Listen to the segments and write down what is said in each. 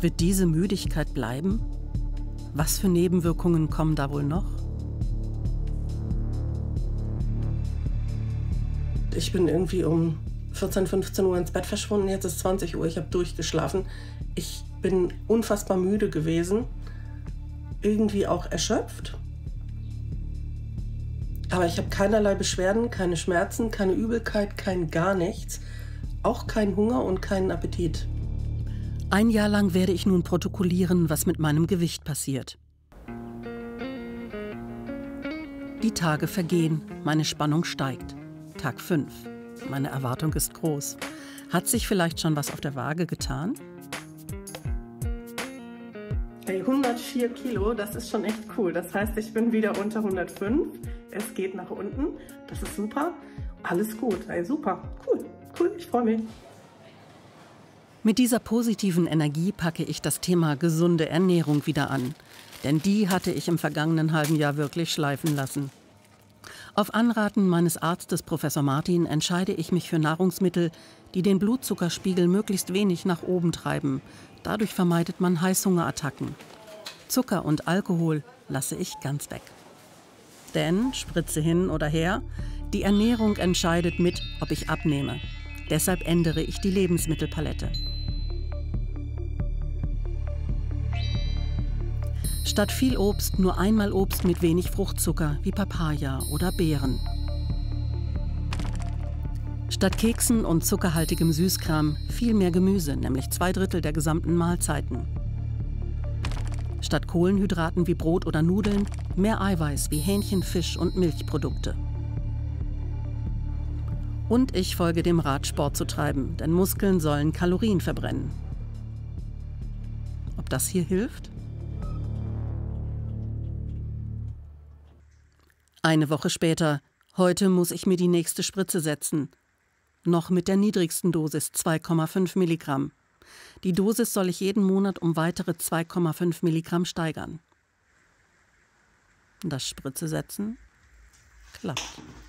Wird diese Müdigkeit bleiben? Was für Nebenwirkungen kommen da wohl noch? Ich bin irgendwie um 14, 15 Uhr ins Bett verschwunden, jetzt ist 20 Uhr, ich habe durchgeschlafen. Ich bin unfassbar müde gewesen, irgendwie auch erschöpft. Aber ich habe keinerlei Beschwerden, keine Schmerzen, keine Übelkeit, kein gar nichts. Auch keinen Hunger und keinen Appetit. Ein Jahr lang werde ich nun protokollieren, was mit meinem Gewicht passiert. Die Tage vergehen, meine Spannung steigt. Tag 5. Meine Erwartung ist groß. Hat sich vielleicht schon was auf der Waage getan? Hey, 104 Kilo, das ist schon echt cool. Das heißt, ich bin wieder unter 105. Es geht nach unten. Das ist super. Alles gut. Hey, super. Cool. Cool, ich freue mich. Mit dieser positiven Energie packe ich das Thema gesunde Ernährung wieder an. Denn die hatte ich im vergangenen halben Jahr wirklich schleifen lassen. Auf Anraten meines Arztes Professor Martin entscheide ich mich für Nahrungsmittel, die den Blutzuckerspiegel möglichst wenig nach oben treiben. Dadurch vermeidet man Heißhungerattacken. Zucker und Alkohol lasse ich ganz weg. Denn, Spritze hin oder her, die Ernährung entscheidet mit, ob ich abnehme. Deshalb ändere ich die Lebensmittelpalette. Statt viel Obst nur einmal Obst mit wenig Fruchtzucker wie Papaya oder Beeren. Statt Keksen und zuckerhaltigem Süßkram viel mehr Gemüse, nämlich 2/3 der gesamten Mahlzeiten. Statt Kohlenhydraten wie Brot oder Nudeln mehr Eiweiß wie Hähnchen, Fisch und Milchprodukte. Und ich folge dem Rat, Sport zu treiben, denn Muskeln sollen Kalorien verbrennen. Ob das hier hilft? Eine Woche später, heute muss ich mir die nächste Spritze setzen. Noch mit der niedrigsten Dosis 2,5 Milligramm. Die Dosis soll ich jeden Monat um weitere 2,5 Milligramm steigern. Das Spritze setzen klappt.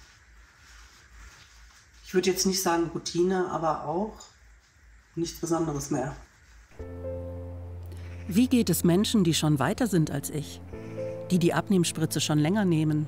Ich würde jetzt nicht sagen Routine, aber auch nichts Besonderes mehr. Wie geht es Menschen, die schon weiter sind als ich? Die die Abnehmspritze schon länger nehmen?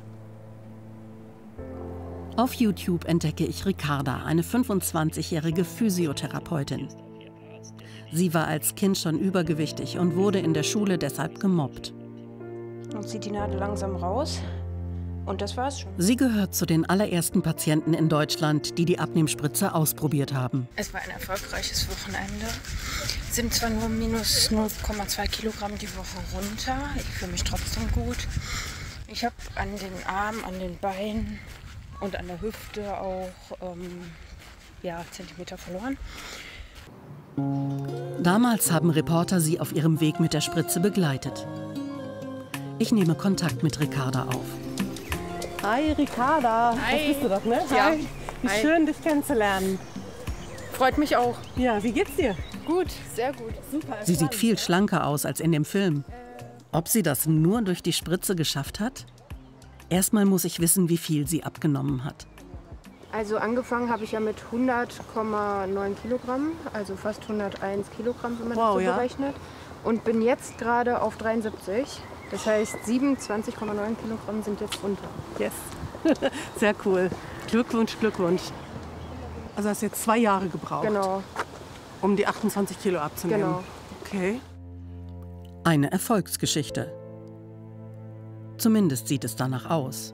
Auf YouTube entdecke ich Ricarda, eine 25-jährige Physiotherapeutin. Sie war als Kind schon übergewichtig und wurde in der Schule deshalb gemobbt. Und zieht die Nadel langsam raus. Und das war's schon. Sie gehört zu den allerersten Patienten in Deutschland, die die Abnehmspritze ausprobiert haben. Es war ein erfolgreiches Wochenende. Sind zwar nur minus 0,2 Kilogramm die Woche runter. Ich fühle mich trotzdem gut. Ich habe an den Armen, an den Beinen und an der Hüfte auch Zentimeter verloren. Damals haben Reporter sie auf ihrem Weg mit der Spritze begleitet. Ich nehme Kontakt mit Ricarda auf. Hi Ricarda, Hi. Das bist du doch, ne? Ja. Hi. Wie Hi. schön, dich kennenzulernen. Freut mich auch. Ja, wie geht's dir? Gut, sehr gut. Super. Sie sieht viel schlanker aus als in dem Film. Ob sie das nur durch die Spritze geschafft hat? Erstmal muss ich wissen, wie viel sie abgenommen hat. Also angefangen habe ich ja mit 100,9 Kilogramm, also fast 101 Kilogramm, wenn man das so berechnet. Und bin jetzt gerade auf 73. Das heißt, 27,9 Kilogramm sind jetzt runter. Yes. Sehr cool. Glückwunsch, Glückwunsch. Also hast du jetzt 2 Jahre gebraucht, Genau, um die 28 Kilo abzunehmen. genau. Okay. Eine Erfolgsgeschichte. Zumindest sieht es danach aus.